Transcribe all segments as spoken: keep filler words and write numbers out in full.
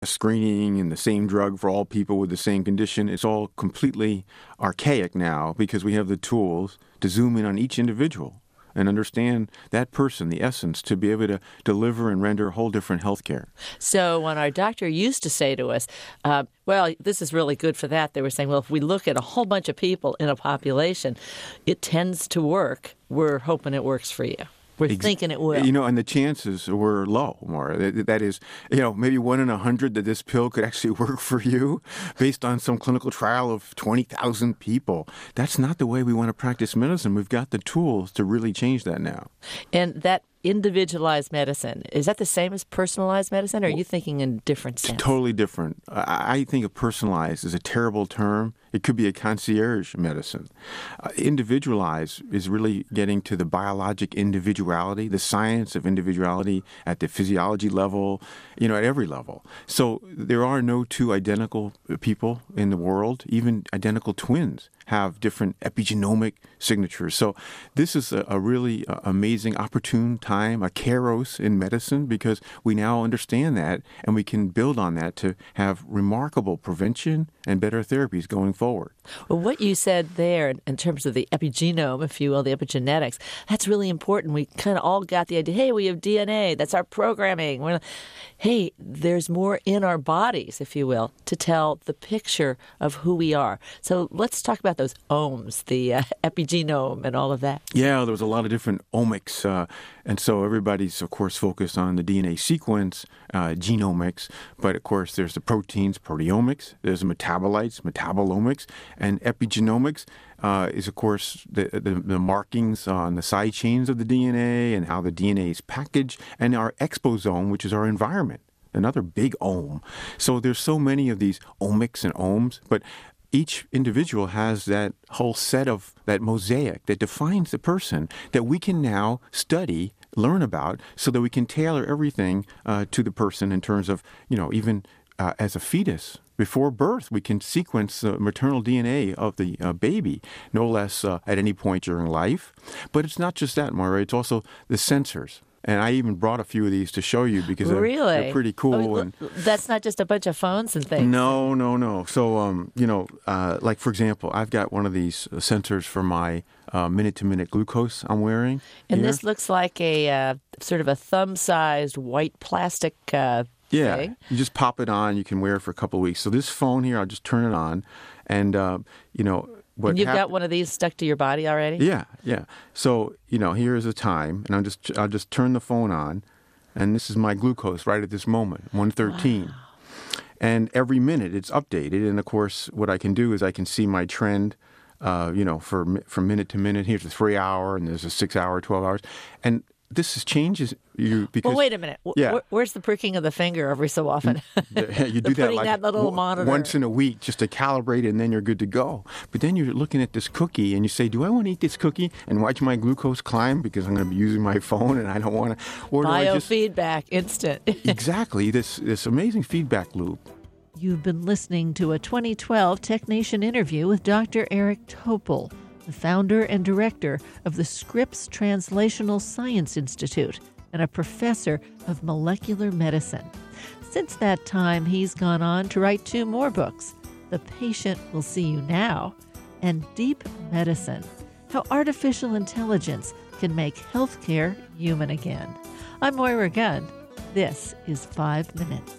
screening and the same drug for all people with the same condition. It's all completely archaic now because we have the tools to zoom in on each individual and understand that person, the essence, to be able to deliver and render a whole different health care. So when our doctor used to say to us, uh, well, this is really good for that, they were saying, well, if we look at a whole bunch of people in a population, it tends to work. We're hoping it works for you. We're Ex- thinking it will. You know, and the chances were low, Maura. That, that is, you know, maybe one in a hundred that this pill could actually work for you based on some clinical trial of twenty thousand people. That's not the way we want to practice medicine. We've got the tools to really change that now. And that individualized medicine, is that the same as personalized medicine, or are you thinking in different sense? It's totally different. I, I think of personalized as a terrible term. It could be a concierge medicine. Uh, individualized is really getting to the biologic individuality, the science of individuality at the physiology level, you know, at every level. So there are no two identical people in the world. Even identical twins have different epigenomic signatures. So this is a, a really uh, amazing, opportune time, a kairos in medicine, because we now understand that and we can build on that to have remarkable prevention and better therapies going forward. Well, what you said there in terms of the epigenome, if you will, the epigenetics, that's really important. We kind of all got the idea, hey, we have D N A, that's our programming. We're, hey, there's more in our bodies, if you will, to tell the picture of who we are. So let's talk about those ohms, the uh, epigenome and all of that. Yeah, there was a lot of different omics. Uh, and so everybody's, of course, focused on the D N A sequence, uh, genomics. But, of course, there's the proteins, proteomics. There's the metabolites, metabolomics. And epigenomics uh, is, of course, the, the, the markings on the side chains of the D N A and how the D N A is packaged. And our exposome, which is our environment, another big ohm. So there's so many of these omics and ohms. But each individual has that whole set of that mosaic that defines the person that we can now study, learn about, so that we can tailor everything uh, to the person in terms of, you know, even uh, as a fetus. Before birth, we can sequence the maternal D N A of the uh, baby, no less uh, at any point during life. But it's not just that, Maura. It's also the sensors. And I even brought a few of these to show you because they're, really? they're pretty cool. Oh, and that's not just a bunch of phones and things. No, no, no. So, um, you know, uh, like, for example, I've got one of these sensors for my uh, minute-to-minute glucose I'm wearing. And here. this looks like a uh, sort of a thumb-sized white plastic uh, yeah, thing. You just pop it on. You can wear it for a couple of weeks. So this phone here, I'll just turn it on. And, uh, you know... What and you've hap- got one of these stuck to your body already? Yeah, yeah. So, you know, here is the time, and I'll just I'll just turn the phone on, and this is my glucose right at this moment, one thirteen. Wow. And every minute it's updated, and of course what I can do is I can see my trend, uh, you know, for from minute to minute. Here's a three hour, and there's a six hour, twelve hours, and this is changes you because. Well, wait a minute. Yeah. Where, where's the pricking of the finger every so often? You do that like that little w- monitor. once in a week just to calibrate, and then you're good to go. But then you're looking at this cookie, and you say, "Do I want to eat this cookie and watch my glucose climb because I'm going to be using my phone and I don't want to?" Or Biofeedback, instant. Exactly. This this amazing feedback loop. You've been listening to a twenty twelve Technation interview with Doctor Eric Topol, the founder and director of the Scripps Translational Science Institute and a professor of molecular medicine. Since that time, he's gone on to write two more books, The Patient Will See You Now and Deep Medicine, How Artificial Intelligence Can Make Healthcare Human Again. I'm Moira Gunn. This is Five Minutes.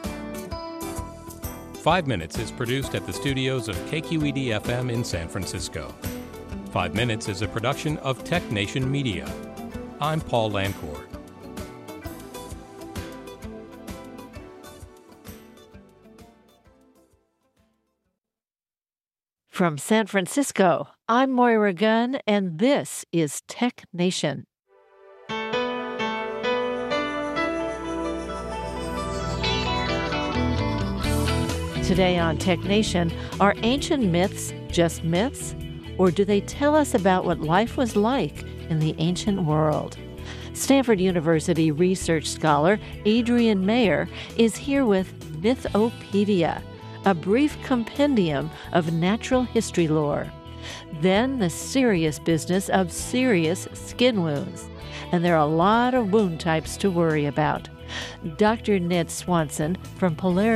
Five Minutes is produced at the studios of K Q E D F M in San Francisco. Five Minutes is a production of Tech Nation Media. I'm Paul Lancourt. From San Francisco, I'm Moira Gunn, and this is Tech Nation. Today on Tech Nation, are ancient myths just myths? Or do they tell us about what life was like in the ancient world? Stanford University research scholar Adrienne Mayor is here with Mythopedia, a brief compendium of natural history lore. Then the serious business of serious skin wounds. And there are a lot of wound types to worry about. Doctor Ned Swanson from Polaris